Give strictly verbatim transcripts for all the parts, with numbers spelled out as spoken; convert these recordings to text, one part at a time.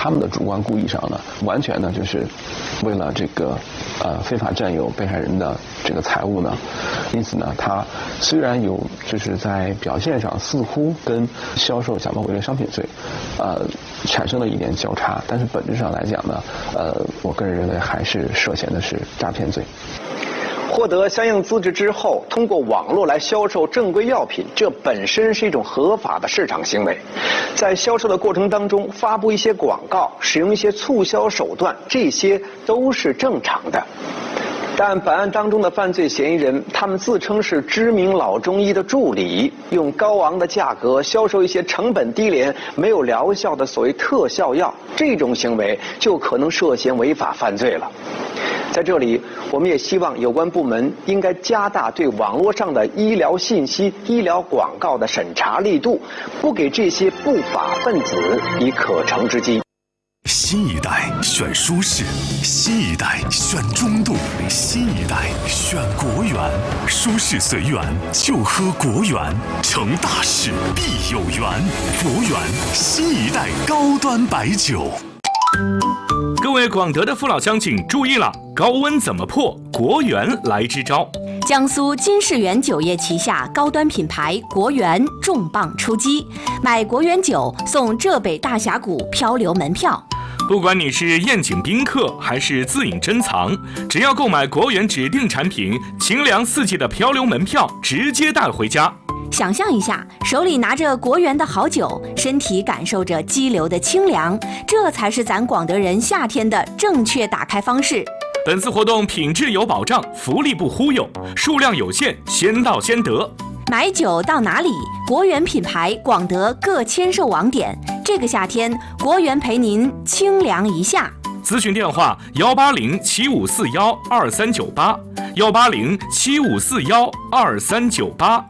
他们的主观故意上呢，完全呢就是为了这个呃非法占有被害人的这个财物呢，因此呢，他虽然有就是在表现上似乎跟销售假冒伪劣商品罪，呃产生了一点交叉，但是本质上来讲呢，呃，我个人认为还是涉嫌的是诈骗罪。 获得相应资质之后，通过网络来销售正规药品，这本身是一种合法的市场行为。在销售的过程当中，发布一些广告，使用一些促销手段，这些都是正常的。但本案当中的犯罪嫌疑人，他们自称是知名老中医的助理，用高昂的价格销售一些成本低廉、没有疗效的所谓特效药，这种行为就可能涉嫌违法犯罪了。在这里，我们也希望有关部门应该加大对网络上的医疗信息、医疗广告的审查力度，不给这些不法分子以可乘之机。 新一代选舒适，新一代选中度，新一代选国源。舒适随缘，就喝国源，成大事必有缘。国源新一代高端白酒。 各位广德的父老乡亲注意了，高温怎么破？国源来支招。 江苏金世源酒业旗下高端品牌国源重磅出击，买国源酒送浙北大峡谷漂流门票。 不管你是宴请宾客还是自饮珍藏，只要购买国源指定产品，清凉四季的漂流门票直接带回家。 想象一下，手里拿着国源的好酒，身体感受着激流的清凉，这才是咱广德人夏天的正确打开方式。 本次活动品质有保障，福利不忽悠，数量有限，先到先得。 买酒到哪里？国源品牌广德各签售网点，这个夏天国源陪您清凉一下。 咨询电话：幺八零七五四幺二三九八，幺八零七五四幺二三九八。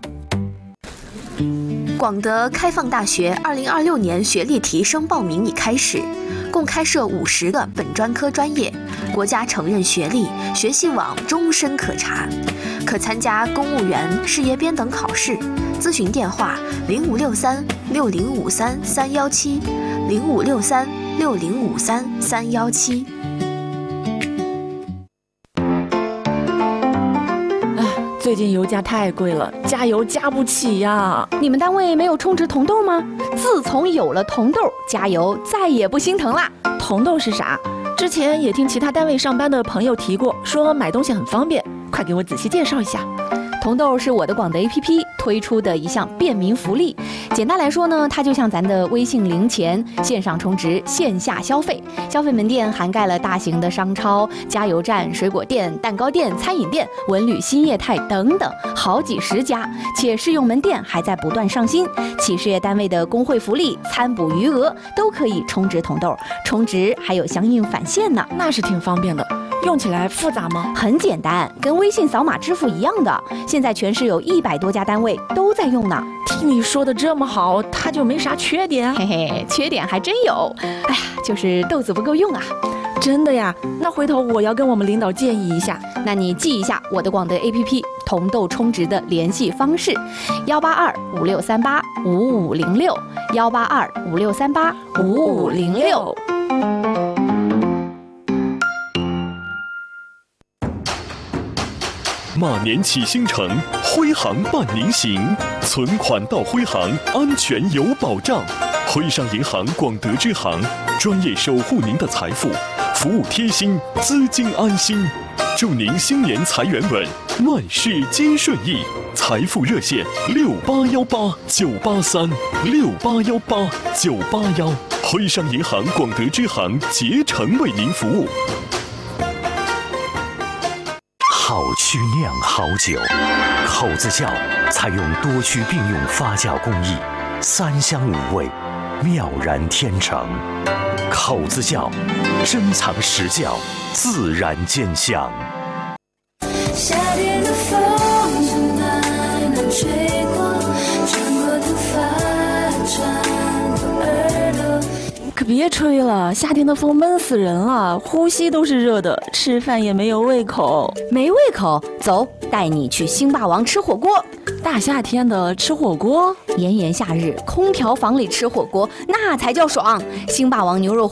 广德开放大学二零二六年学历提升报名已开始，共开设五十个本专科专业，国家承认学历，学信网终身可查，可参加公务员、事业编等考试。咨询电话：零五六三六零五三三幺七，零五六三六零五三三幺七。 最近油价太贵了，加油加不起呀！ 你们单位没有充值铜豆吗？自从有了铜豆，加油再也不心疼啦。 铜豆是啥？之前也听其他单位上班的朋友提过，说买东西很方便，快给我仔细介绍一下。 铜豆是我的广德 A P P 推出的一项便民福利。简单来说呢，它就像咱的微信零钱，线上充值，线下消费。消费门店涵盖了大型的商超、加油站、水果店、蛋糕店、餐饮店、文旅新业态等等，好几十家。且试用门店还在不断上新，企事业单位的工会福利、餐补余额都可以充值铜豆，充值还有相应返现呢。 那是挺方便的。用起来复杂吗？ 很简单，跟微信扫码支付一样的。现在全市有一百多家单位都在用呢。 听你说的这么好，它就没啥缺点？ 嘿嘿，缺点还真有。哎呀，就是豆子不够用啊。 真的呀？那回头我要跟我们领导建议一下。 那你记一下我的广德 A P P 铜豆充值的联系方式：幺八二五六三八五五零六，幺八二五六三八五五零六。 马年启星城，徽行伴您行，存款到徽行，安全有保障。徽商银行广德支行，专业守护您的财富，服务贴心，资金安心。祝您新年财源稳，万事皆顺意。财富热线：六八幺八九八三，六八幺八九八幺。徽商银行广德支行竭诚为您服务。 好曲酿好酒，口子窖采用多区并用发酵工艺，三香五味，妙然天成。口子窖珍藏实窖，自然见香。 夏天的风从南南吹过，穿过头发，穿过耳朵。 可别吹了，夏天的风闷死人了，呼吸都是热的，吃饭也没有胃口。 没胃口？走，带你去星霸王吃火锅。 大夏天的吃火锅， 炎炎夏日，空调房里吃火锅，那才叫爽。星霸王牛肉